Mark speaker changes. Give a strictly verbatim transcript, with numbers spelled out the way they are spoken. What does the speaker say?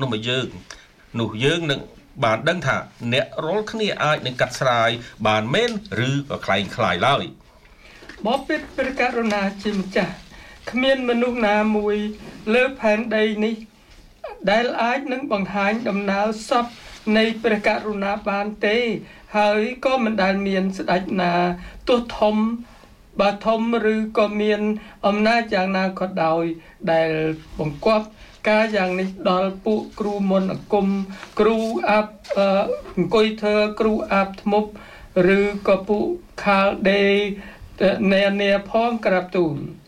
Speaker 1: នោះមកយើងនោះយើងនឹងបានដឹងថាអ្នករាល់គ្នាអាចនឹងកាត់ស្រាយបានមែនឬក៏คล้ายคล้ายឡើយ
Speaker 2: បបិទ្ធព្រះករុណាជាម្ចាស់គ្មានមនុស្សណាមួយលើផែនដីនេះដែលអាចនឹងបង្ហាញដំណើរសពនៃព្រះករុណាបានទេហើយក៏មិនដែលមានស្ដេចណាទោះធំបើធំឬក៏មានអំណាចយ៉ាងណាក៏ដោយដែលបង្គាប់ការយ៉ាងនេះដល់ពួកគ្រូមន្តអាគមគ្រូអាប់អង្គុយធ្វើគ្រូអាប់ធ្មប់ឬក៏ពួកខាលដេណែនាផងក្រាបទូល